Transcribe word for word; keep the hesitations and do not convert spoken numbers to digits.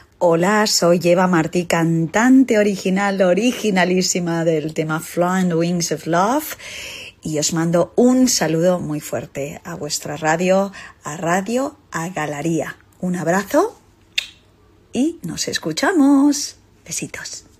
Hola, soy Eva Martí, cantante original, originalísima del tema Flying Wings of Love, y os mando un saludo muy fuerte a vuestra radio, a Radio Agalaría. Un abrazo y nos escuchamos. Besitos.